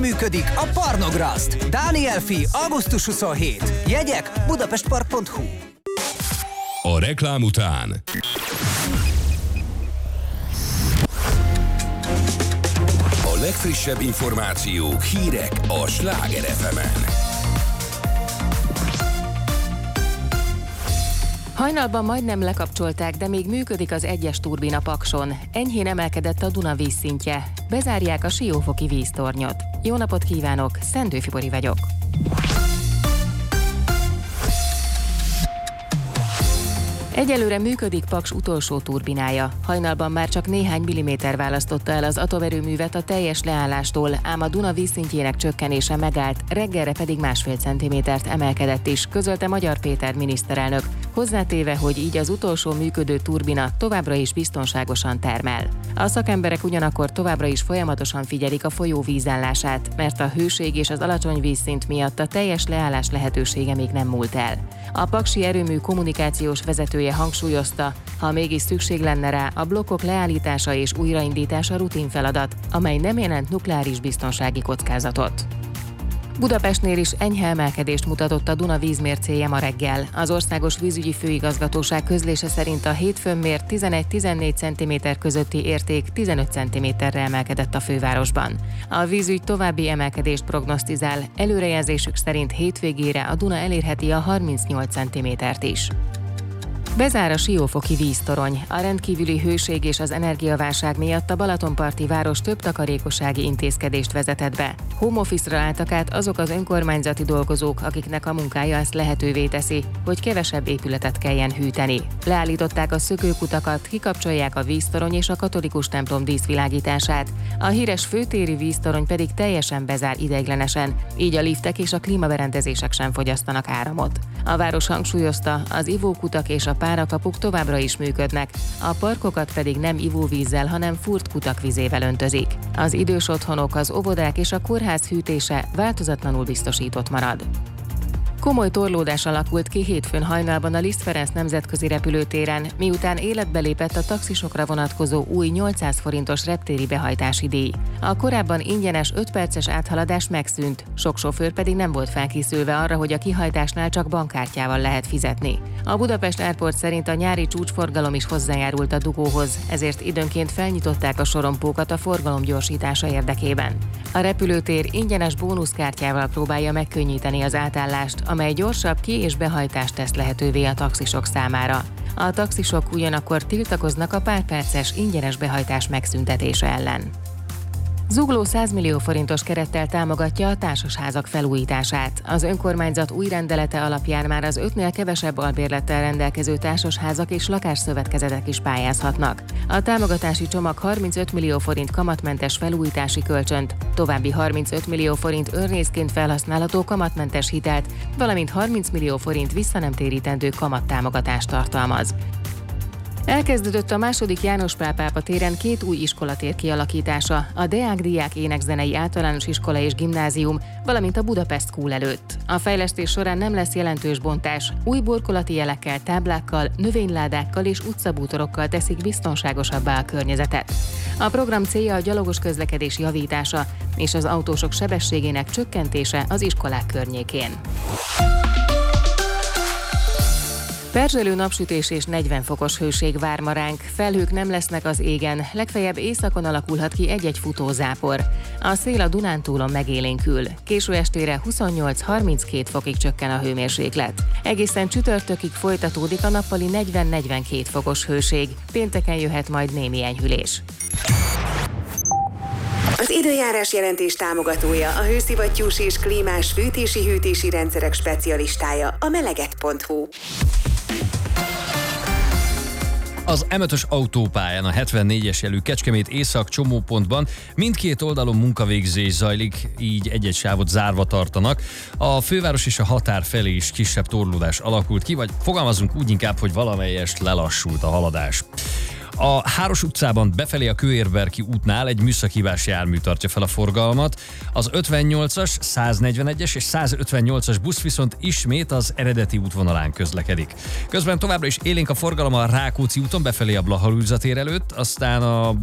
Működik a Parnograszt. Dániel Fi, augusztus 27. Jegyek budapestpark.hu. A reklám után a legfrissebb információk, hírek a Sláger FM-en. Hajnalban majdnem lekapcsolták, de még működik az egyes turbina Pakson. Enyhén emelkedett a Duna vízszintje. Bezárják a Siófoki víztornyot. Jó napot kívánok, Szendő Fibori vagyok. Egyelőre működik Paks utolsó turbinája. Hajnalban már csak néhány milliméter választotta el az atomerőművet a teljes leállástól, ám a Duna vízszintjének csökkenése megállt, reggelre pedig 1,5 centimétert emelkedett is, közölte Magyar Péter miniszterelnök, hozzátéve, hogy így az utolsó működő turbina továbbra is biztonságosan termel. A szakemberek ugyanakkor továbbra is folyamatosan figyelik a folyó vízállását, mert a hőség és az alacsony vízszint miatt a teljes leállás lehetősége még nem múlt el. A paksi erőmű kommunikációs vezetője hangsúlyozta, ha mégis szükség lenne rá, a blokkok leállítása és újraindítása rutin feladat, amely nem jelent nukleáris biztonsági kockázatot. Budapestnél is enyhe emelkedést mutatott a Duna vízmércéje ma reggel. Az Országos Vízügyi Főigazgatóság közlése szerint a hétfőn mért 11-14 cm közötti érték 15 cm-re emelkedett a fővárosban. A vízügy további emelkedést prognosztizál, előrejelzésük szerint hétvégére a Duna elérheti a 38 cm-t is. Bezár a Siófoki víztorony. A rendkívüli hőség és az energiaválság miatt a Balatonparti város több takarékossági intézkedést vezetett be. Home office-ra álltak át azok az önkormányzati dolgozók, akiknek a munkája ezt lehetővé teszi, hogy kevesebb épületet kelljen hűteni. Leállították a szökőkutakat, kikapcsolják a víztorony és a katolikus templom díszvilágítását. A híres főtéri víztorony pedig teljesen bezár ideiglenesen, így a liftek és a klímaberendezések sem fogyasztanak áramot. A város hangsúlyozta, az ivókutak és a párakapuk továbbra is működnek, a parkokat pedig nem ivóvízzel, hanem fúrt kutak vizével öntözik. Az idős otthonok, az óvodák és a kórház hűtése változatlanul biztosított marad. Komoly torlódás alakult ki hétfőn hajnalban a Liszt Ferenc nemzetközi repülőtéren, miután életbe lépett a taxisokra vonatkozó új 800 forintos reptéri behajtási díj. A korábban ingyenes 5 perces áthaladás megszűnt, sok sofőr pedig nem volt felkészülve arra, hogy a kihajtásnál csak bankkártyával lehet fizetni. A Budapest Airport szerint a nyári csúcsforgalom is hozzájárult a dugóhoz, ezért időnként felnyitották a sorompókat a forgalom gyorsítása érdekében. A repülőtér ingyenes bónuszkártyával próbálja megkönnyíteni az átállást, amely gyorsabb ki- és behajtást tesz lehetővé a taxisok számára. A taxisok ugyanakkor tiltakoznak a pár perces ingyenes behajtás megszüntetése ellen. Zugló 100 millió forintos kerettel támogatja a társasházak felújítását. Az önkormányzat új rendelete alapján már az 5-nél kevesebb albérlettel rendelkező társasházak és lakásszövetkezetek is pályázhatnak. A támogatási csomag 35 millió forint kamatmentes felújítási kölcsönt, további 35 millió forint önrészként felhasználható kamatmentes hitelt, valamint 30 millió forint visszanemtérítendő kamattámogatást tartalmaz. Elkezdődött a II. János Pál pápa téren 2 új iskolatér kialakítása, a Deák Diák Énekzenei Általános Iskola és Gimnázium, valamint a Budapest School előtt. A fejlesztés során nem lesz jelentős bontás, új burkolati jelekkel, táblákkal, növényládákkal és utcabútorokkal teszik biztonságosabbá a környezetet. A program célja a gyalogos közlekedés javítása és az autósok sebességének csökkentése az iskolák környékén. Perzselő napsütés és 40 fokos hőség vár ma ránk, felhők nem lesznek az égen, legfeljebb északon alakulhat ki egy-egy futózápor. A szél a Dunántúlon megélénkül, késő estére 28-32 fokig csökken a hőmérséklet. Egészen csütörtökig folytatódik a nappali 40-42 fokos hőség, pénteken jöhet majd némi enyhülés. Az időjárás jelentés támogatója a hőszivattyús és klímás fűtési-hűtési rendszerek specialistája, a meleget.hu. Az M5-ös autópályán a 74-es jelű Kecskemét észak csomópontban mindkét oldalon munkavégzés zajlik, így egy-egy sávot zárva tartanak. A főváros és a határ felé is kisebb torlódás alakult ki, vagy fogalmazunk úgy inkább, hogy valamelyest lelassult a haladás. A Háros utcában befelé a Kőérberki útnál egy műszakhívás jármű tartja fel a forgalmat. Az 58-as, 141-es és 158-as busz viszont ismét az eredeti útvonalán közlekedik. Közben továbbra is élénk a forgalom a Rákóczi úton befelé a Blaha Lujza tér előtt, aztán a